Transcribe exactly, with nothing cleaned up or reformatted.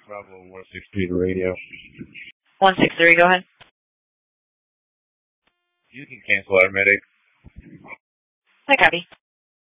Bravo one six three to radio. one six three, go ahead. You can cancel our medic. I copy.